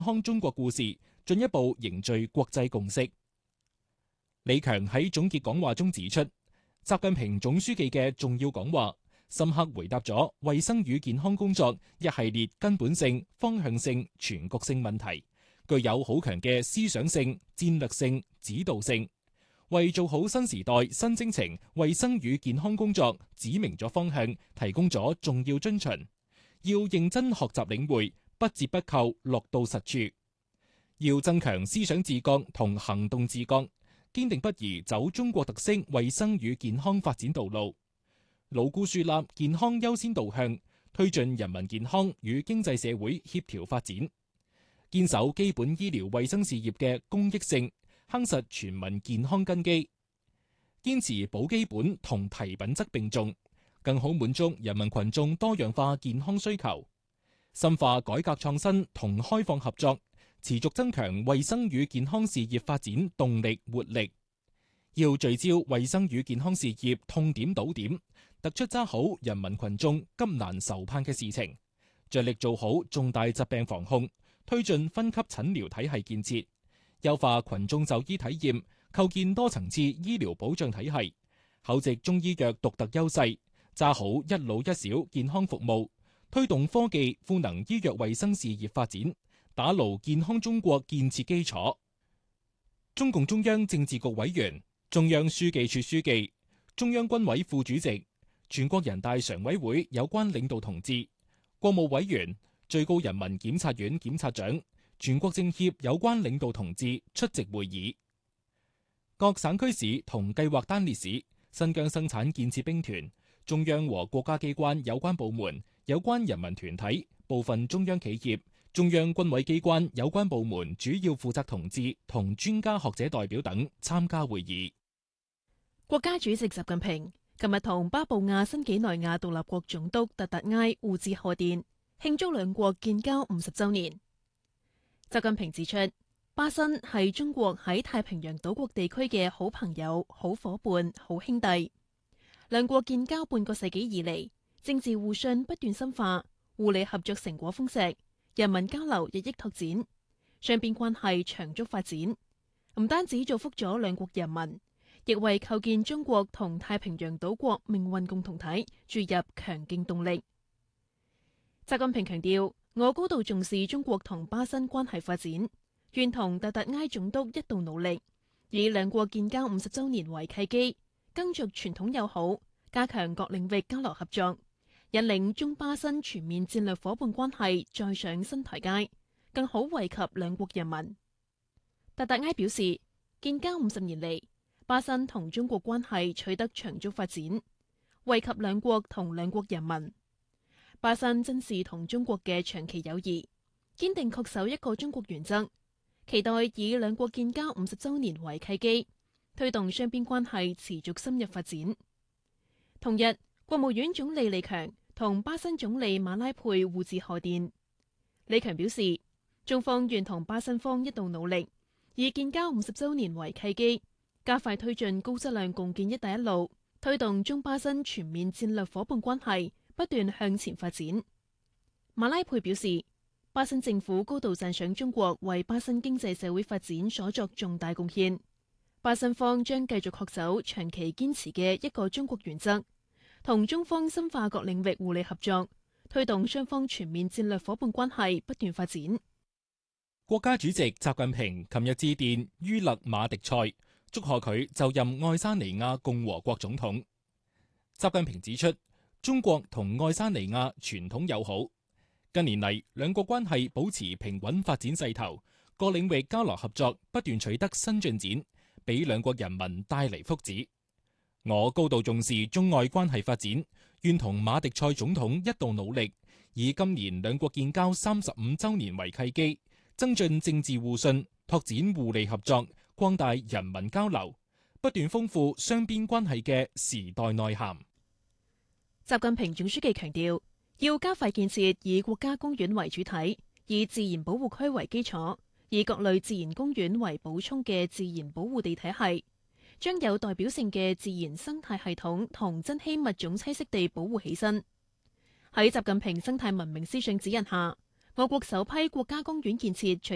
康中國故事，進一步凝聚國際共識。李強喺總結講話中指出，習近平總書記嘅重要講話，深刻回答咗衛生與健康工作一系列根本性、方向性、全局性問題，具有好強嘅思想性、戰略性、指導性，為做好新時代新征程衛生與健康工作指明咗方向，提供咗重要遵循。要認真學習領會，不折不扣落到實處。要增強思想自覺同行動自覺，堅定不移走中國特色衛生與健康發展道路，牢固樹立健康優先導向，推進人民健康與經濟社會協調發展，堅守基本醫療衛生事業嘅公益性，夯實全民健康根基，堅持保基本同提品質並重，更好滿足人民群眾多樣化健康需求，深化改革創新同開放合作，持續增強衛生與健康事業發展動力活力。要聚焦衛生與健康事業痛點堵點，突出揸好人民群眾急難愁盼嘅事情，着力做好重大疾病防控，推進分級診療體系建設，優化群眾就醫體驗，構建多層次醫療保障體系，厚植中醫藥獨特優勢，揸好一老一小健康服務，推動科技賦能醫藥衛生事業發展，打牢健康中國建設基礎。中共中央政治局委員、中央書記處書記、中央軍委副主席、全國人大常委會有關領導同志、國務委員、最高人民檢察院檢察長、全國政協有關領導同志出席會議。各省區市同計劃單列市、新疆生產建設兵團、中央和國家機關有關部門、有關人民團體、部分中央企業、中央軍委機關有關部門主要負責同志同專家學者代表等參加會議。 國家主席習近平琴日同巴布亞新幾內亞獨立國總督特達埃互致賀電，慶祝兩國建交50週年。習近平指出，巴新係中國喺太平洋島國地區嘅好朋友、好伙伴、好兄弟。兩國建交半個世紀以嚟，政治互信不斷深化，互利合作成果豐碩，人民交流日益拓展，雙邊關係長足發展。唔單止造福咗兩國人民，亦為構建中國同太平洋島國命運共同體注入強勁動力。習近平強調，我高度重視中國同巴新關係發展，願同特達埃總督一道努力，以兩國建交50週年為契機，更續傳統友好，加強各領域交流合作，引領中巴新全面戰略夥伴關係再上新台階，更好惠及兩國人民。特達埃表示，建交50年嚟，巴新同中國關係取得長足發展，惠及兩國同兩國人民。巴新珍視同中國嘅長期友誼，堅定恪守一個中國原則，期待以兩國建交50週年為契機，推動雙邊關係持續深入發展。同日，國務院總理李強同巴新總理馬拉佩互致賀電。李強表示，中方願同巴新方一道努力，以建交50週年為契機，加快推進高質量共建“一帶一路”，推動中巴新全面戰略夥伴關係不斷向前發展。馬拉佩表示，巴新政府高度讚賞中國為巴新經濟社會發展所作重大貢獻，巴新方將繼續恪守長期堅持嘅一個中國原則，同中方深化各領域互利合作，推動雙方全面戰略夥伴關係不斷發展。 國家主席習近平琴日致電于勒馬迪塞，祝賀佢就任愛沙尼亞共和國總統。習近平指出，中國同愛沙尼亞傳統友好，近年嚟兩國關係保持平穩發展勢頭，各領域交流合作不斷取得新進展，俾兩國人民帶嚟福祉。我高度重視中愛關係發展，願同馬迪塞總統一道努力，以今年兩國建交35週年為契機，增進政治互信，拓展互利合作，擴大人民交流，不斷豐富雙邊關係嘅時代內涵。 習近平總書記強調，要加快建設以國家公園為主體、以自然保護區為基礎、以各類自然公園為補充嘅自然保護地體系，將有代表性嘅自然生態系統同珍稀物種棲息地保護起身。喺習近平生態文明思想指引下，我國首批國家公園建設取